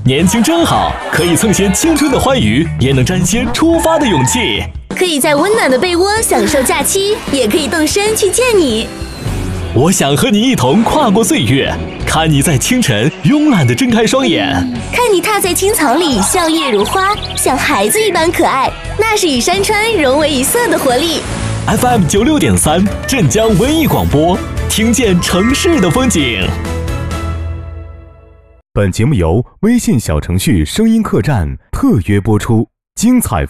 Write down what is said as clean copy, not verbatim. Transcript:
年轻真好，可以蹭些青春的欢愉，也能沾些出发的勇气。 可以在温暖的被窝享受假期，也可以动身去见你。 我想和你一同跨过岁月，看你在清晨慵懒地睁开双眼， 看你踏在青草里笑靥如花，像孩子一般可爱。那是与山川融为一色的活力。 FM 96.3镇江文艺广播，听见城市的风景。 本节目由微信小程序声音客栈特约播出，精彩